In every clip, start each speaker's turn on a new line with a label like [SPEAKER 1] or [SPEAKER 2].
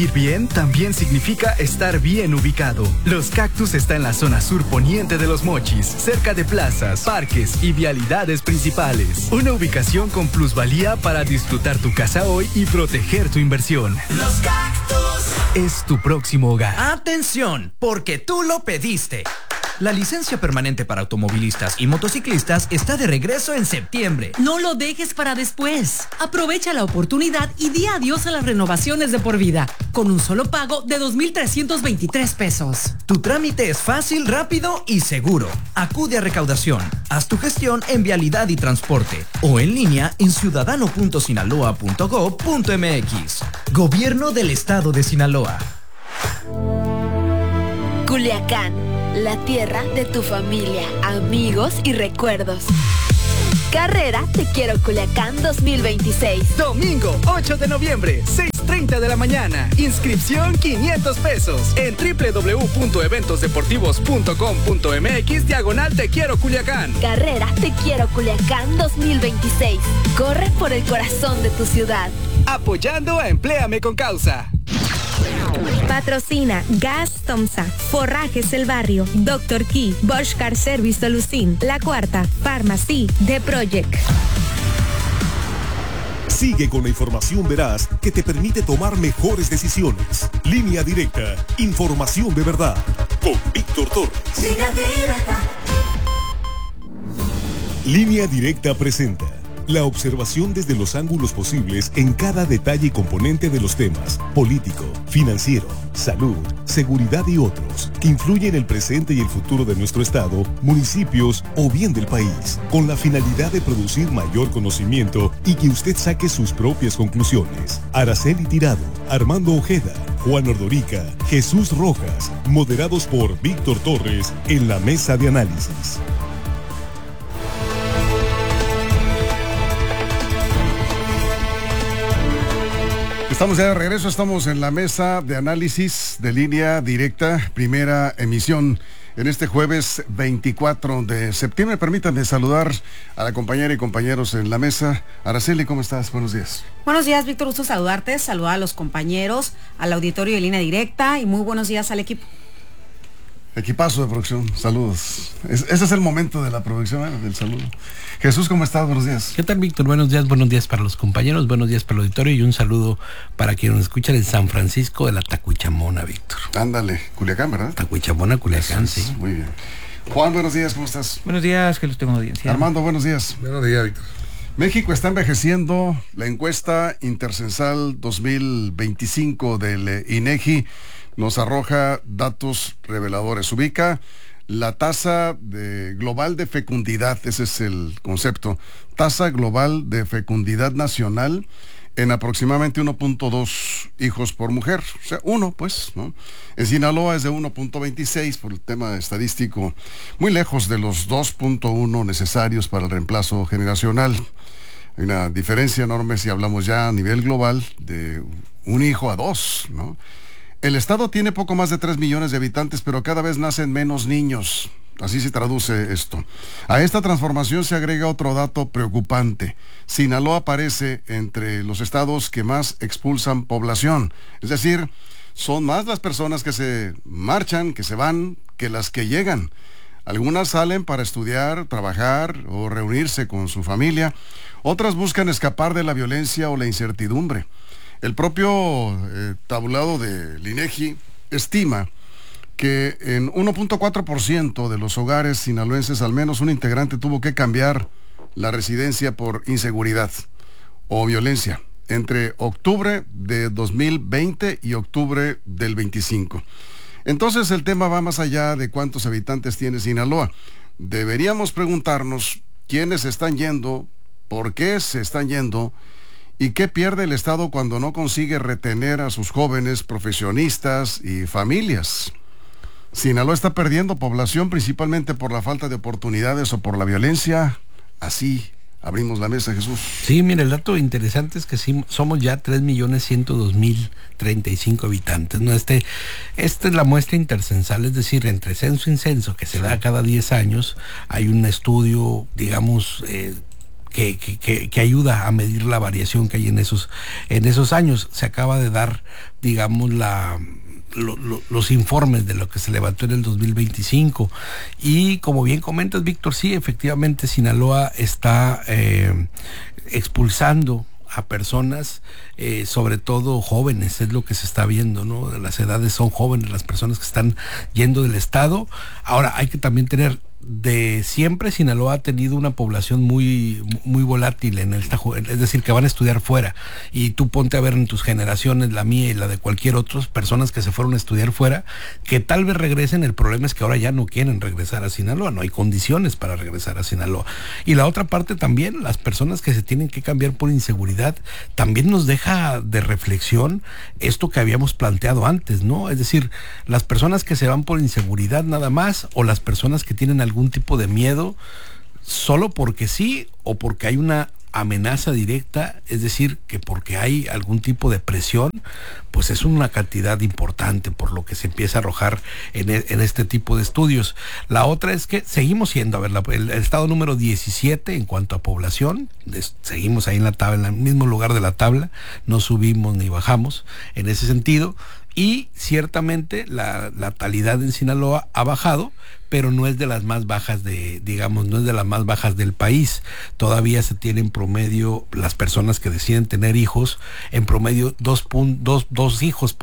[SPEAKER 1] Ir bien también significa estar bien ubicado. Los Cactus está en la zona sur poniente de Los Mochis, cerca de plazas, parques y vialidades principales. Una ubicación con plusvalía para disfrutar tu casa hoy y proteger tu inversión.
[SPEAKER 2] Los Cactus
[SPEAKER 1] es tu próximo hogar.
[SPEAKER 3] ¡Atención! Porque tú lo pediste. La licencia permanente para automovilistas y motociclistas está de regreso en septiembre.
[SPEAKER 4] No lo dejes para después. Aprovecha la oportunidad y di adiós a las renovaciones de por vida, con un solo pago de 2,323 pesos.
[SPEAKER 3] Tu trámite es fácil, rápido y seguro. Acude a recaudación. Haz tu gestión en Vialidad y Transporte o en línea en ciudadano.sinaloa.gov.mx. Gobierno del Estado de Sinaloa.
[SPEAKER 5] Culiacán, la tierra de tu familia, amigos y recuerdos. Carrera Te Quiero Culiacán 2026.
[SPEAKER 1] Domingo 8 de noviembre, 6:30 de la mañana. Inscripción 500 pesos en www.eventosdeportivos.com.mx/Te Quiero Culiacán.
[SPEAKER 5] Carrera Te Quiero Culiacán 2026. Corre por el corazón de tu ciudad.
[SPEAKER 1] Apoyando a Empléame con Causa.
[SPEAKER 6] Patrocina Gas Tomsa, Forrajes El Barrio, Dr. Key, Bosch Car Service Solucin, La Cuarta, Pharmacy, The Project.
[SPEAKER 7] Sigue con la información veraz que te permite tomar mejores decisiones. Línea Directa, información de verdad. Con Víctor Torres.
[SPEAKER 2] Línea Directa.
[SPEAKER 7] Línea Directa presenta la observación desde los ángulos posibles en cada detalle y componente de los temas político, financiero, salud, seguridad y otros que influyen en el presente y el futuro de nuestro estado, municipios o bien del país, con la finalidad de producir mayor conocimiento y que usted saque sus propias conclusiones. Araceli Tirado, Armando Ojeda, Juan Ordorica, Jesús Rojas, moderados por Víctor Torres en la mesa de análisis.
[SPEAKER 8] Estamos ya de regreso, estamos en la mesa de análisis de Línea Directa, primera emisión en este jueves 24 de septiembre. Permítanme saludar a la compañera y compañeros en la mesa. Araceli, ¿cómo estás? Buenos días.
[SPEAKER 9] Buenos días, Víctor, gusto saludarte, saludar a los compañeros, al auditorio de Línea Directa y muy buenos días al equipo.
[SPEAKER 8] Equipazo de producción, saludos. Ese es el momento de la producción, del saludo. Jesús, ¿cómo estás? Buenos días.
[SPEAKER 10] ¿Qué tal, Víctor? Buenos días para los compañeros, buenos días para el auditorio y un saludo para quienes nos escuchan en San Francisco de la Tacuichamona, Víctor.
[SPEAKER 8] Ándale, Culiacán, ¿verdad?
[SPEAKER 10] Tacuichamona, Culiacán, sí.
[SPEAKER 8] Muy bien. Juan, buenos días, ¿cómo estás?
[SPEAKER 11] Buenos días, que los tengo audiencia.
[SPEAKER 8] Armando, buenos días.
[SPEAKER 12] Buenos días, Víctor.
[SPEAKER 8] México está envejeciendo. La encuesta intercensal 2025 del INEGI nos arroja datos reveladores. Ubica la tasa global de fecundidad, ese es el concepto, tasa global de fecundidad nacional en aproximadamente 1.2 hijos por mujer, o sea, uno pues, ¿no? En Sinaloa es de 1.26 por el tema estadístico, muy lejos de los 2.1 necesarios para el reemplazo generacional. Hay una diferencia enorme si hablamos ya a nivel global de un hijo a dos, ¿no? El estado tiene poco más de 3 millones de habitantes, pero cada vez nacen menos niños. Así se traduce esto. A esta transformación se agrega otro dato preocupante. Sinaloa aparece entre los estados que más expulsan población. Es decir, son más las personas que se marchan, que se van, que las que llegan. Algunas salen para estudiar, trabajar o reunirse con su familia. Otras buscan escapar de la violencia o la incertidumbre. El propio tabulado del INEGI estima que en 1.4% de los hogares sinaloenses al menos un integrante tuvo que cambiar la residencia por inseguridad o violencia entre octubre de 2020 y octubre del 25. Entonces el tema va más allá de cuántos habitantes tiene Sinaloa. Deberíamos preguntarnos quiénes están yendo, por qué se están yendo, ¿y qué pierde el Estado cuando no consigue retener a sus jóvenes profesionistas y familias? Sinaloa está perdiendo población principalmente por la falta de oportunidades o por la violencia. Así abrimos la mesa, Jesús.
[SPEAKER 10] Sí, mira, el dato interesante es que sí, somos ya 3.102.035 habitantes, ¿no? Esta es la muestra intercensal, es decir, entre censo y censo, que se da cada 10 años, hay un estudio, digamos, que ayuda a medir la variación que hay en esos años. Se acaba de dar, digamos, los informes de lo que se levantó en el 2025 y como bien comentas, Víctor, sí, efectivamente Sinaloa está expulsando a personas, sobre todo jóvenes, es lo que se está viendo, ¿no? Las edades son jóvenes, las personas que están yendo del estado. Ahora hay que también tener, de siempre Sinaloa ha tenido una población muy volátil es decir, que van a estudiar fuera, y tú ponte a ver en tus generaciones, la mía y la de cualquier otra, personas que se fueron a estudiar fuera, que tal vez regresen. El problema es que ahora ya no quieren regresar a Sinaloa, no hay condiciones para regresar a Sinaloa. Y la otra parte también, las personas que se tienen que cambiar por inseguridad, también nos deja de reflexión esto que habíamos planteado antes, ¿no? Es decir, las personas que se van por inseguridad nada más, o las personas que tienen algún tipo de miedo solo porque sí, o porque hay una amenaza directa, es decir, que porque hay algún tipo de presión, pues es una cantidad importante por lo que se empieza a arrojar en este tipo de estudios. La otra es que seguimos siendo, a ver, el estado número 17 en cuanto a población, seguimos ahí en la tabla, en el mismo lugar de la tabla, no subimos ni bajamos en ese sentido, y ciertamente la natalidad en Sinaloa ha bajado, pero no es de las más bajas no es de las más bajas del país. Todavía se tiene en promedio, las personas que deciden tener hijos, en promedio dos hijos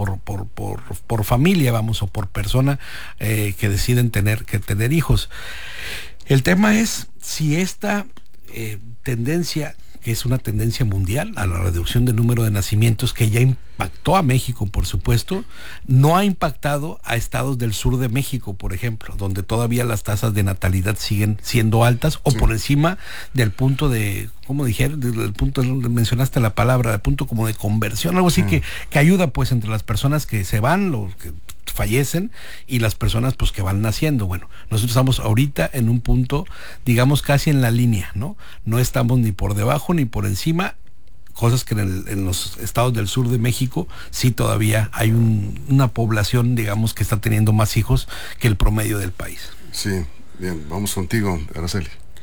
[SPEAKER 10] por familia, vamos, o por persona que deciden tener hijos. El tema es si esta tendencia, que es una tendencia mundial a la reducción del número de nacimientos, que ya impactó a México, por supuesto, no ha impactado a estados del sur de México, por ejemplo, donde todavía las tasas de natalidad siguen siendo altas, o por encima del punto de, como dijeron, del punto donde mencionaste la palabra, del punto como de conversión, algo así que ayuda pues entre las personas que se van, los que fallecen, y las personas pues que van naciendo. Bueno, nosotros estamos ahorita en un punto, digamos, casi en la línea, ¿no? No estamos ni por debajo ni por encima, cosas que en los estados del sur de México sí todavía hay una población, digamos, que está teniendo más hijos que el promedio del país.
[SPEAKER 8] Sí, bien, vamos contigo, Araceli.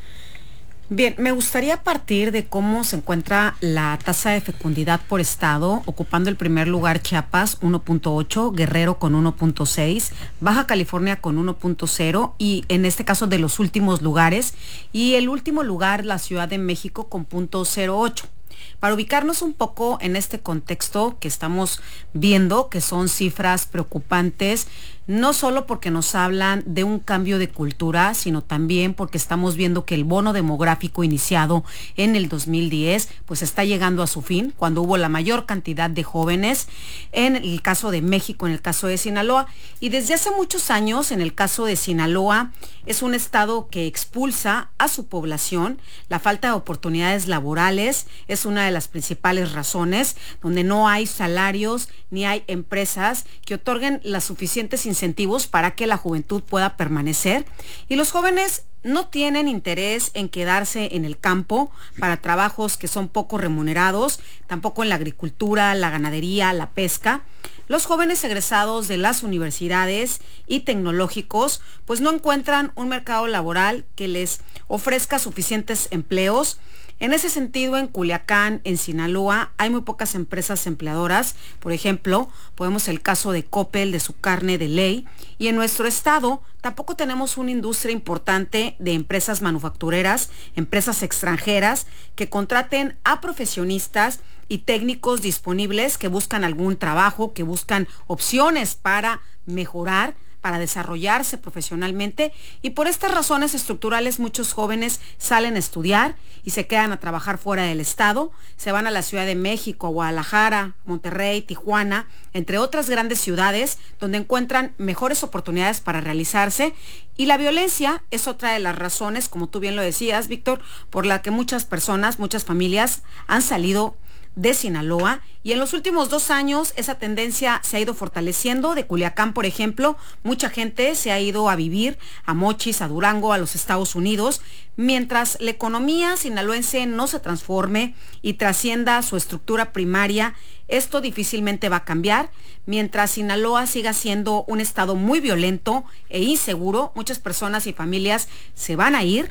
[SPEAKER 9] Bien, me gustaría partir de cómo se encuentra la tasa de fecundidad por estado, ocupando el primer lugar Chiapas 1.8, Guerrero con 1.6, Baja California con 1.0, y en este caso de los últimos lugares, y el último lugar la Ciudad de México con 0.08. Para ubicarnos un poco en este contexto que estamos viendo, que son cifras preocupantes, no solo porque nos hablan de un cambio de cultura, sino también porque estamos viendo que el bono demográfico iniciado en el 2010 pues está llegando a su fin, cuando hubo la mayor cantidad de jóvenes en el caso de México, en el caso de Sinaloa, y desde hace muchos años en el caso de Sinaloa es un estado que expulsa a su población. La falta de oportunidades laborales es una de las principales razones, donde no hay salarios ni hay empresas que otorguen las suficientes incentivos para que la juventud pueda permanecer, y los jóvenes no tienen interés en quedarse en el campo para trabajos que son poco remunerados, tampoco en la agricultura, la ganadería, la pesca. Los jóvenes egresados de las universidades y tecnológicos pues no encuentran un mercado laboral que les ofrezca suficientes empleos. En ese sentido, en Culiacán, en Sinaloa, hay muy pocas empresas empleadoras. Por ejemplo, podemos el caso de Coppel, de su carne de ley. Y en nuestro estado tampoco tenemos una industria importante de empresas manufactureras, empresas extranjeras que contraten a profesionistas y técnicos disponibles que buscan algún trabajo, que buscan opciones para mejorar, para desarrollarse profesionalmente, y por estas razones estructurales muchos jóvenes salen a estudiar y se quedan a trabajar fuera del estado, se van a la Ciudad de México, a Guadalajara, Monterrey, Tijuana, entre otras grandes ciudades donde encuentran mejores oportunidades para realizarse, y la violencia es otra de las razones, como tú bien lo decías, Víctor, por la que muchas personas, muchas familias han salido de Sinaloa, y en los últimos 2 años esa tendencia se ha ido fortaleciendo. De Culiacán, por ejemplo, mucha gente se ha ido a vivir a Mochis, a Durango, a los Estados Unidos, mientras la economía sinaloense no se transforme y trascienda su estructura primaria. Esto difícilmente va a cambiar. Mientras Sinaloa siga siendo un estado muy violento e inseguro, muchas personas y familias se van a ir.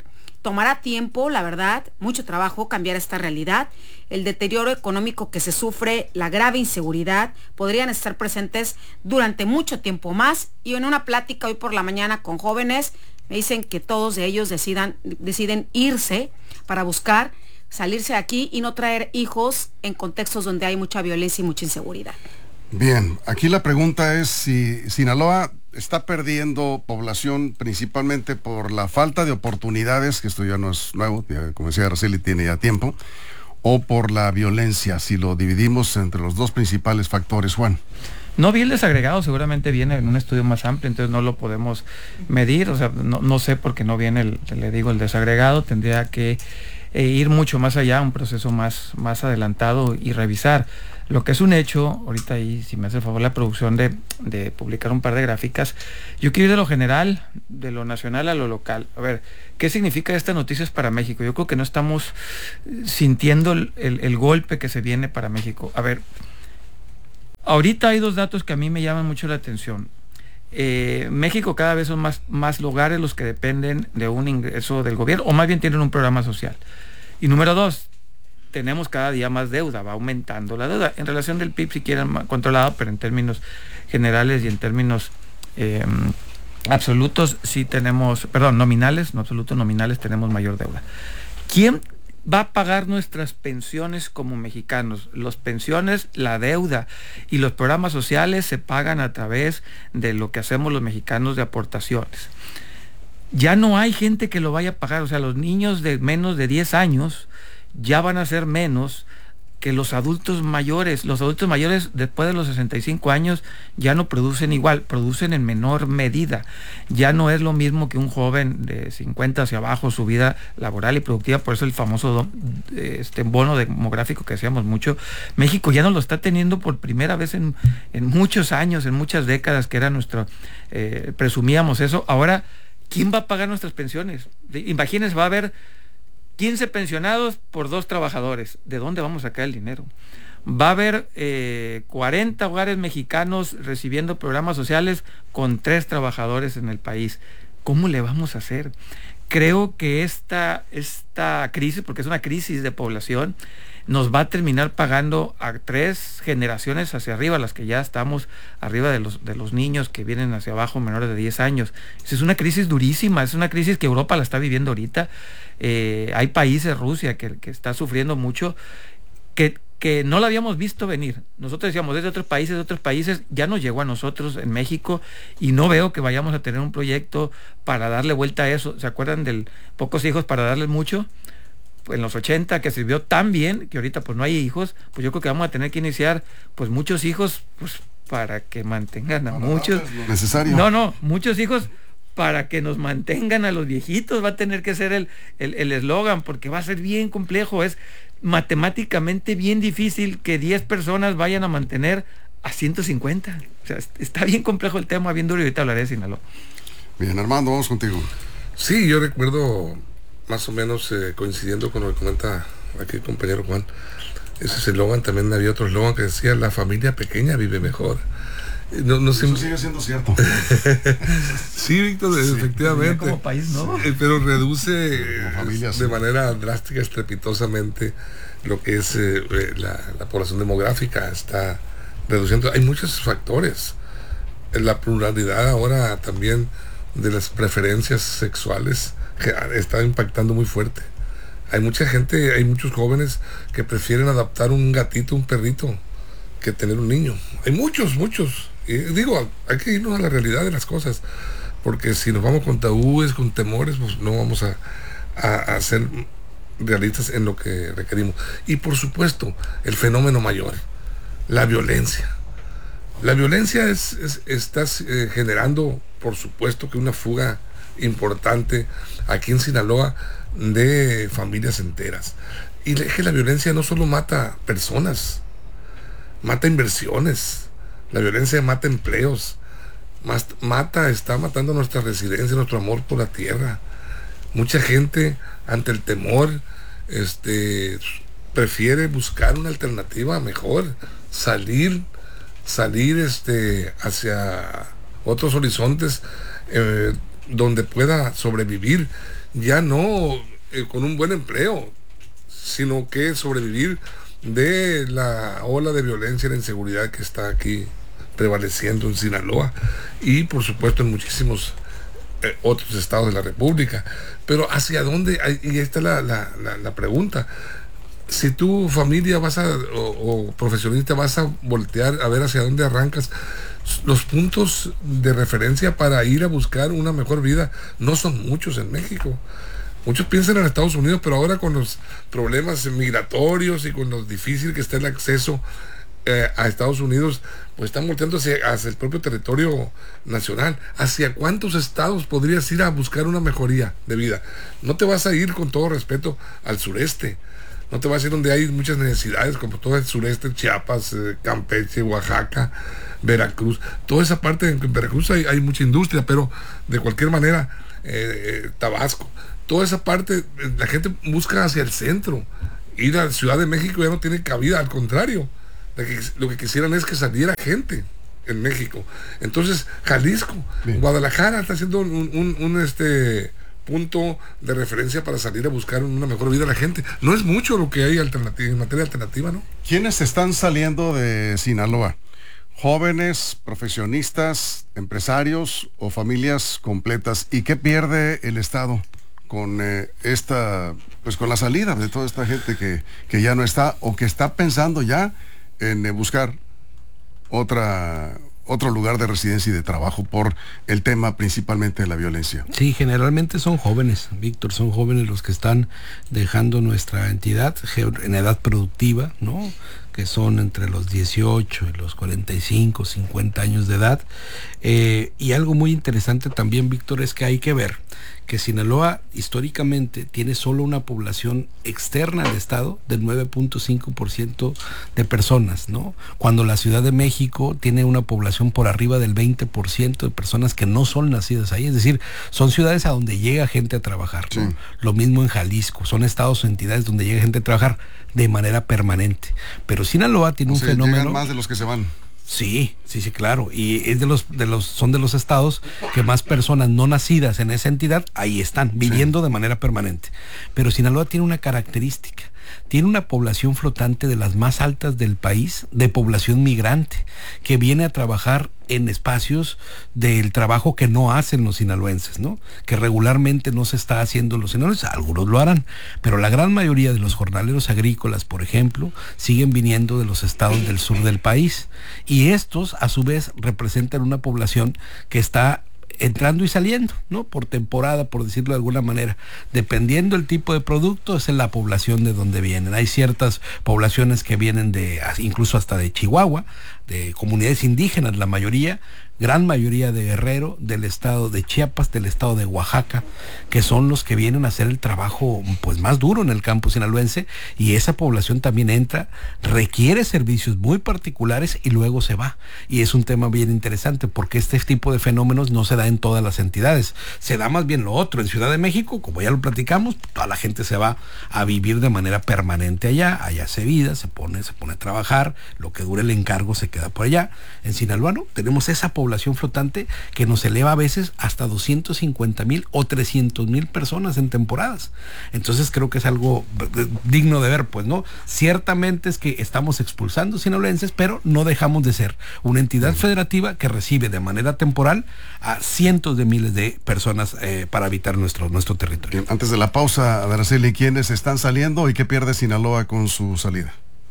[SPEAKER 9] tomará tiempo, la verdad, mucho trabajo cambiar esta realidad. El deterioro económico que se sufre, la grave inseguridad, podrían estar presentes durante mucho tiempo más. Y en una plática hoy por la mañana con jóvenes, me dicen que todos de ellos deciden irse para buscar salirse de aquí y no traer hijos en contextos donde hay mucha violencia y mucha inseguridad.
[SPEAKER 8] Bien, aquí la pregunta es si Sinaloa está perdiendo población principalmente por la falta de oportunidades, que esto ya no es nuevo, ya, como decía Araceli, tiene ya tiempo, o por la violencia, si lo dividimos entre los dos principales factores, Juan.
[SPEAKER 11] No vi el desagregado, seguramente viene en un estudio más amplio, entonces no lo podemos medir, o sea, no sé por qué no viene el desagregado, tendría que ir mucho más allá, un proceso más adelantado y revisar. Lo que es un hecho, ahorita ahí, si me hace el favor la producción de publicar un par de gráficas, yo quiero ir de lo general, de lo nacional a lo local. A ver, ¿qué significa estas noticias para México? Yo creo que no estamos sintiendo el golpe que se viene para México. A ver, ahorita hay dos datos que a mí me llaman mucho la atención. México cada vez son más lugares los que dependen de un ingreso del gobierno, o más bien tienen un programa social. Y número dos, tenemos cada día más deuda, va aumentando la deuda. En relación del PIB, si quieren, controlado, pero en términos generales y en términos absolutos, sí tenemos, perdón, nominales, no absolutos, nominales, tenemos mayor deuda. ¿Quién va a pagar nuestras pensiones como mexicanos? Las pensiones, la deuda y los programas sociales se pagan a través de lo que hacemos los mexicanos de aportaciones. Ya no hay gente que lo vaya a pagar, o sea, los niños de menos de 10 años ya van a ser menos que los adultos mayores. Los adultos mayores después de los 65 años ya no producen igual, producen en menor medida. Ya no es lo mismo que un joven de 50 hacia abajo, su vida laboral y productiva, por eso el famoso bono demográfico que decíamos mucho. México ya no lo está teniendo por primera vez en muchos años, en muchas décadas, que era nuestro, presumíamos eso. Ahora, ¿quién va a pagar nuestras pensiones? Imagínense, va a haber 15 pensionados por 2 trabajadores. ¿De dónde vamos a sacar el dinero? Va a haber 40 hogares mexicanos recibiendo programas sociales con 3 trabajadores en el país. ¿Cómo le vamos a hacer? Creo que esta crisis, porque es una crisis de población, nos va a terminar pagando a 3 generaciones hacia arriba, las que ya estamos arriba de los niños que vienen hacia abajo, menores de 10 años. Es una crisis durísima, es una crisis que Europa la está viviendo ahorita. Hay países, Rusia, que está sufriendo mucho, que no lo habíamos visto venir. Nosotros decíamos, desde otros países, ya nos llegó a nosotros en México, y no veo que vayamos a tener un proyecto para darle vuelta a eso. ¿Se acuerdan del pocos hijos para darles mucho? En los 80, que sirvió tan bien, que ahorita pues no hay hijos, pues yo creo que vamos a tener que iniciar pues muchos hijos, pues para que mantengan a muchos.
[SPEAKER 8] Necesario.
[SPEAKER 11] Muchos hijos para que nos mantengan a los viejitos, va a tener que ser el eslogan, porque va a ser bien complejo, es matemáticamente bien difícil que 10 personas vayan a mantener a 150. O sea, está bien complejo el tema, bien duro, y ahorita hablaré de Sinaloa.
[SPEAKER 8] Bien, Armando, vamos contigo.
[SPEAKER 10] Sí, yo recuerdo más o menos coincidiendo con lo que comenta aquí el compañero Juan, ese eslogan. También había otro eslogan que decía: la familia pequeña vive mejor.
[SPEAKER 8] Eso sigue siendo cierto.
[SPEAKER 10] Sí, Víctor, sí, efectivamente.
[SPEAKER 11] Como país, ¿no?
[SPEAKER 10] Pero reduce de manera drástica, estrepitosamente, lo que es la población demográfica. Está reduciendo. Hay muchos factores. La pluralidad ahora también de las preferencias sexuales que está impactando muy fuerte. Hay mucha gente, hay muchos jóvenes que prefieren adoptar un gatito, un perrito, que tener un niño. Hay muchos. Y digo, hay que irnos a la realidad de las cosas, porque si nos vamos con tabúes, con temores, pues no vamos a ser realistas en lo que requerimos. Y por supuesto, el fenómeno mayor, la violencia. La violencia está generando, por supuesto, que una fuga importante aquí en Sinaloa de familias enteras. Y es que la violencia no solo mata personas, mata inversiones, la violencia mata empleos, está matando nuestra residencia, nuestro amor por la tierra. Mucha gente, ante el temor, prefiere buscar una alternativa mejor, salir hacia otros horizontes donde pueda sobrevivir. Ya no
[SPEAKER 12] con un buen empleo, sino que sobrevivir de la ola de violencia y la inseguridad que está aquí prevaleciendo en Sinaloa y por supuesto en muchísimos otros estados de la República. Pero ¿hacia dónde? Y esta es la pregunta. Si tu familia o profesionista vas a voltear a ver hacia dónde arrancas, los puntos de referencia para ir a buscar una mejor vida no son muchos en México. Muchos piensan en Estados Unidos, pero ahora con los problemas migratorios y con lo difícil que está el acceso a Estados Unidos, pues están volteando hacia el propio territorio nacional. ¿Hacia cuántos estados podrías ir a buscar una mejoría de vida? No te vas a ir, con todo respeto, al sureste. No te vas a ir donde hay muchas necesidades, como todo el sureste, Chiapas, Campeche, Oaxaca, Veracruz. Toda esa parte, en Veracruz hay mucha industria, pero de cualquier manera, Tabasco. Toda esa parte, la gente busca hacia el centro. Ir a Ciudad de México ya no tiene cabida, al contrario. Lo que quisieran es que saliera gente en México. Entonces, Jalisco, bien. Guadalajara está haciendo un punto de referencia para salir a buscar una mejor vida a la gente. No es mucho lo que hay en materia alternativa, ¿no?
[SPEAKER 8] ¿Quiénes están saliendo de Sinaloa? ¿Jóvenes, profesionistas, empresarios o familias completas? ¿Y qué pierde el Estado con con la salida de toda esta gente que ya no está o que está pensando ya en buscar otro lugar de residencia y de trabajo por el tema principalmente de la violencia?
[SPEAKER 10] Sí, generalmente son jóvenes, Víctor, son jóvenes los que están dejando nuestra entidad en edad productiva, ¿no? Que son entre los 18 y los 45, 50 años de edad. Y algo muy interesante también, Víctor, es que hay que ver que Sinaloa históricamente tiene solo una población externa al estado del 9.5% de personas, ¿no? Cuando la Ciudad de México tiene una población por arriba del 20% de personas que no son nacidas ahí, es decir, son ciudades a donde llega gente a trabajar, ¿no? Sí. Lo mismo en Jalisco, son estados o entidades donde llega gente a trabajar de manera permanente, pero Sinaloa tiene un fenómeno.
[SPEAKER 8] Llegan más de los que se van.
[SPEAKER 10] Sí, claro, y es son de los estados que más personas no nacidas en esa entidad ahí están viviendo de manera permanente. Pero Sinaloa tiene una característica, tiene una población flotante de las más altas del país, de población migrante, que viene a trabajar en espacios del trabajo que no hacen los sinaloenses, ¿no? Que regularmente no se está haciendo los sinaloenses, algunos lo harán, pero la gran mayoría de los jornaleros agrícolas, por ejemplo, siguen viniendo de los estados del sur del país, y estos a su vez representan una población que está entrando y saliendo, ¿no? Por temporada, por decirlo de alguna manera. Dependiendo el tipo de producto, es en la población de donde vienen. Hay ciertas poblaciones que vienen incluso hasta de Chihuahua, de comunidades indígenas, la mayoría, gran mayoría de Guerrero, del estado de Chiapas, del estado de Oaxaca, que son los que vienen a hacer el trabajo pues más duro en el campo sinaloense, y esa población también entra, requiere servicios muy particulares y luego se va. Y es un tema bien interesante porque este tipo de fenómenos no se da en todas las entidades, se da más bien lo otro. En Ciudad de México, como ya lo platicamos, toda la gente se va a vivir de manera permanente allá se vida, se pone a trabajar, lo que dure el encargo se queda por allá. En Sinaloa no, tenemos esa población flotante que nos eleva a veces hasta 250,000 o 300,000 personas en temporadas. Entonces creo que es algo digno de ver, pues, ¿no? Ciertamente es que estamos expulsando sinaloenses, pero no dejamos de ser una entidad federativa que recibe de manera temporal a cientos de miles de personas para habitar nuestro territorio.
[SPEAKER 8] Bien, antes de la pausa, Araceli, ¿quiénes están saliendo y qué pierde Sinaloa con su salida?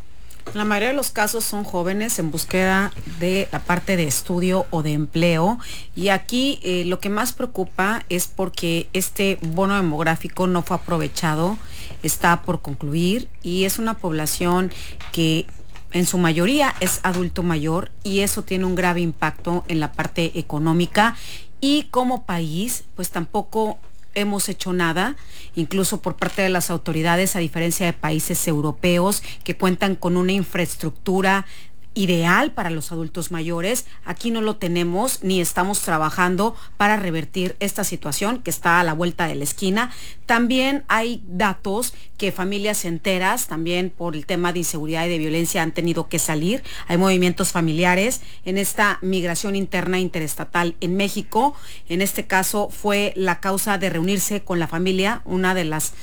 [SPEAKER 9] La mayoría de los casos son jóvenes en búsqueda de la parte de estudio o de empleo, y aquí lo que más preocupa es porque este bono demográfico no fue aprovechado, está por concluir, y es una población que en su mayoría es adulto mayor, y eso tiene un grave impacto en la parte económica, y como país pues tampoco hemos hecho nada, incluso por parte de las autoridades, a diferencia de países europeos que cuentan con una infraestructura ideal para los adultos mayores. Aquí no lo tenemos, ni estamos trabajando para revertir esta situación que está a la vuelta de la esquina. También hay datos que familias enteras, también por el tema de inseguridad y de violencia, han tenido que salir. Hay movimientos familiares en esta migración interna interestatal en México. En este caso fue la causa de reunirse con la familia, una de las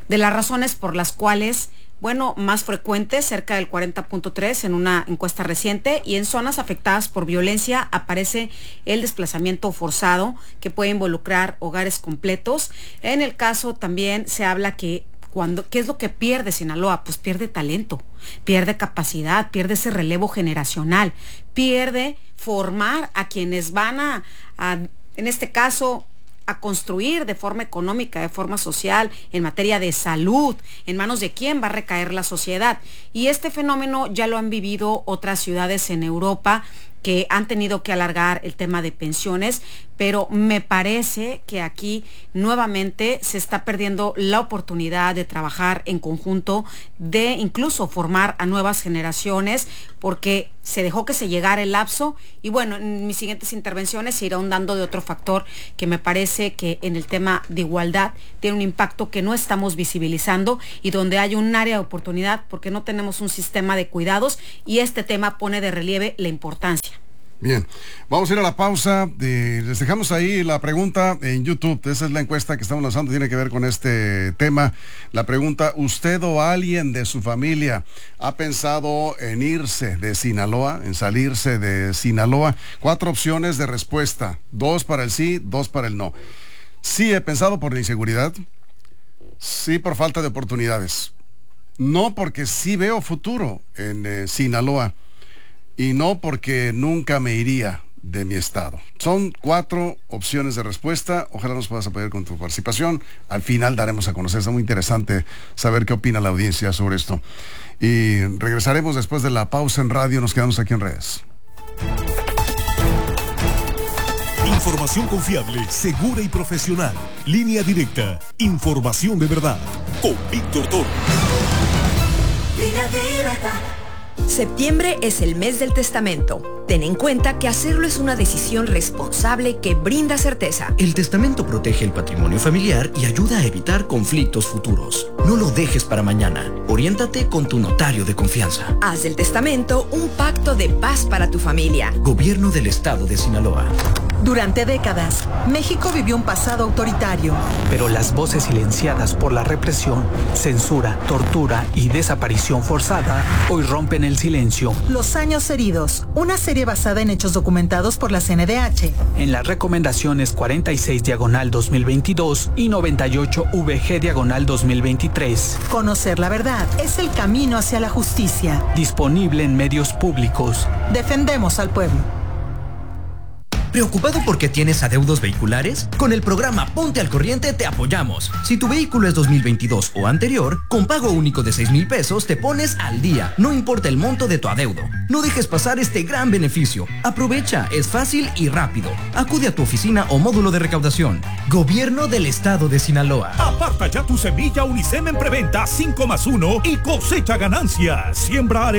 [SPEAKER 9] de las razones por las cuales, bueno, más frecuente, cerca del 40.3 en una encuesta reciente, y en zonas afectadas por violencia aparece el desplazamiento forzado, que puede involucrar hogares completos. En el caso también se habla que ¿qué es lo que pierde Sinaloa? Pues pierde talento, pierde capacidad, pierde ese relevo generacional, pierde formar a quienes van en este caso, a construir de forma económica, de forma social, en materia de salud, en manos de quién va a recaer la sociedad. Y este fenómeno ya lo han vivido otras ciudades en Europa, que han tenido que alargar el tema de pensiones, pero me parece que aquí nuevamente se está perdiendo la oportunidad de trabajar en conjunto, de incluso formar a nuevas generaciones, porque se dejó que se llegara el lapso. Y bueno, en mis siguientes intervenciones se irá ahondando de otro factor que me parece que en el tema de igualdad tiene un impacto que no estamos visibilizando y donde hay un área de oportunidad porque no tenemos un sistema de cuidados, y este tema pone de relieve la importancia.
[SPEAKER 8] Bien, vamos a ir a la pausa. Les dejamos ahí la pregunta en YouTube. Esa es la encuesta que estamos lanzando, tiene que ver con este tema. La pregunta: ¿usted o alguien de su familia ha pensado en irse de Sinaloa, en salirse de Sinaloa? 4 opciones de respuesta, 2 para el sí, 2 para el no. Sí he pensado por la inseguridad, sí por falta de oportunidades, no porque sí veo futuro en Sinaloa, y no porque nunca me iría de mi estado. Son 4 opciones de respuesta. Ojalá nos puedas apoyar con tu participación. Al final daremos a conocer. Está muy interesante saber qué opina la audiencia sobre esto. Y regresaremos después de la pausa en radio. Nos quedamos aquí en redes.
[SPEAKER 7] Información confiable, segura y profesional. Línea directa. Información de verdad. Con Víctor Toro.
[SPEAKER 2] Línea directa.
[SPEAKER 13] Septiembre es el mes del testamento. Ten en cuenta que hacerlo es una decisión responsable que brinda certeza.
[SPEAKER 3] El testamento protege el patrimonio familiar y ayuda a evitar conflictos futuros. No lo dejes para mañana. Oriéntate con tu notario de confianza.
[SPEAKER 13] Haz del testamento un pacto de paz para tu familia.
[SPEAKER 3] Gobierno del Estado de Sinaloa.
[SPEAKER 14] Durante décadas, México vivió un pasado autoritario.
[SPEAKER 15] Pero las voces silenciadas por la represión, censura, tortura y desaparición forzada hoy rompen el silencio.
[SPEAKER 14] Los años heridos, una serie basada en hechos documentados por la CNDH.
[SPEAKER 15] En las recomendaciones 46/2022 y 98/VG/2023.
[SPEAKER 14] Conocer la verdad es el camino hacia la justicia.
[SPEAKER 15] Disponible en medios públicos.
[SPEAKER 14] Defendemos al pueblo.
[SPEAKER 3] ¿Preocupado porque tienes adeudos vehiculares? Con el programa Ponte al Corriente te apoyamos. Si tu vehículo es 2022 o anterior, con pago único de 6,000 pesos te pones al día, no importa el monto de tu adeudo. No dejes pasar este gran beneficio. Aprovecha, es fácil y rápido. Acude a tu oficina o módulo de recaudación. Gobierno del Estado de Sinaloa.
[SPEAKER 16] Aparta ya tu semilla Unicem en preventa 5+1 y cosecha ganancias. Siembra